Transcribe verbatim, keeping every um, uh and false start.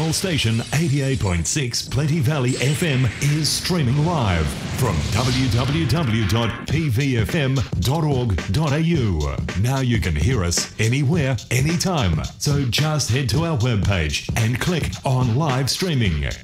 Regional station eighty-eight point six Plenty Valley F M is streaming live from w w w dot p v f m dot org dot a u. Now you can hear us anywhere, anytime. So just head to our webpage and click on live streaming.